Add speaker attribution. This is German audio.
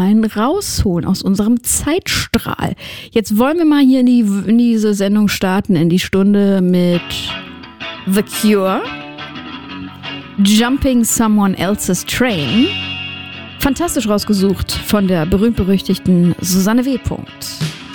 Speaker 1: einen rausholen aus unserem Zeitstrahl. Jetzt wollen wir mal hier in diese Sendung starten, in die Stunde mit The Cure, Jumping Someone Else's Train. Fantastisch rausgesucht von der berühmt-berüchtigten Susanne W.